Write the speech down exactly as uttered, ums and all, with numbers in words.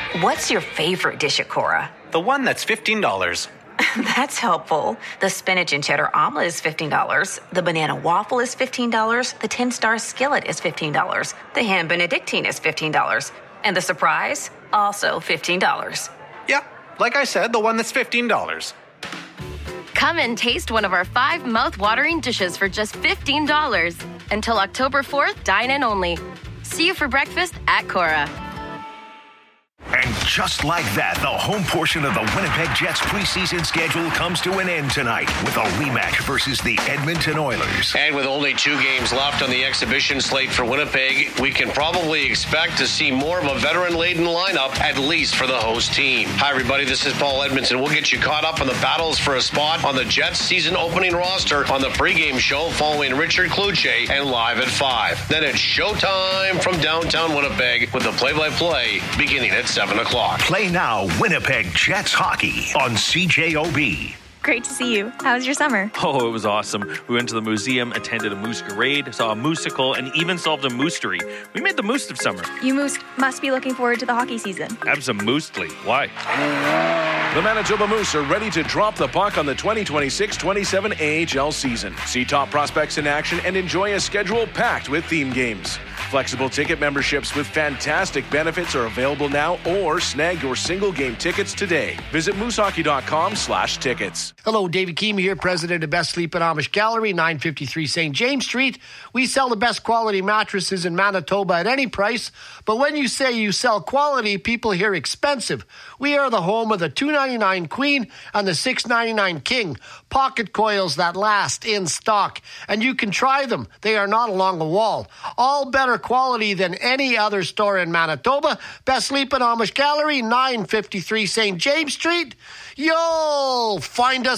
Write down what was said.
What's your favorite dish at Cora? The one that's fifteen dollars. That's helpful. The spinach and cheddar omelet is fifteen dollars. The banana waffle is fifteen dollars. The ten-star skillet is fifteen dollars. The ham benedictine is fifteen dollars. And the surprise? Also fifteen dollars. Yeah, like I said, the one that's fifteen dollars. Come and taste one of our five mouth-watering dishes for just fifteen dollars. Until October fourth, dine in only. See you for breakfast at Cora. And just like that, the home portion of the Winnipeg Jets preseason schedule comes to an end tonight with a rematch versus the Edmonton Oilers. And with only two games left on the exhibition slate for Winnipeg, we can probably expect to see more of a veteran-laden lineup, at least for the host team. Hi, everybody. This is Paul Edmondson. We'll get you caught up on the battles for a spot on the Jets season opening roster on the pregame show following Richard Kluche and Live at five. Then it's showtime from downtown Winnipeg with the play-by-play beginning at seven o'clock. Play now Winnipeg Jets hockey on C J O B. Great to see you. How was your summer? Oh, it was awesome. We went to the museum, attended a moose-garade, saw a musical, and even solved a mystery. We made the most of summer. You moose must be looking forward to the hockey season. Absolutely. Why? The Manitoba Moose are ready to drop the puck on the twenty twenty-six twenty-seven A H L season. See top prospects in action and enjoy a schedule packed with theme games. Flexible ticket memberships with fantastic benefits are available now, or snag your single game tickets today. Visit moosehockey.com slash tickets. Hello, David Keamy here, president of Best Sleep and Amish Gallery, nine fifty-three Saint James Street. We sell the best quality mattresses in Manitoba at any price, but when you say you sell quality, people hear expensive. We are the home of the two ninety-nine Queen and the six ninety-nine King, pocket coils that last, in stock, and you can try them. They are not along the wall. All better quality than any other store in Manitoba. Best Sleep and Amish Gallery, nine fifty-three Saint James Street. You'll find us